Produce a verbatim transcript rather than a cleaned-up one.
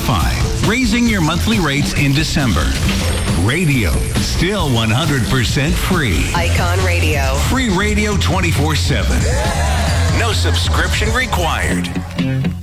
Wi-Fi, raising your monthly rates in December. Radio, still one hundred percent free. Icon Radio. Free radio twenty-four seven. No subscription required.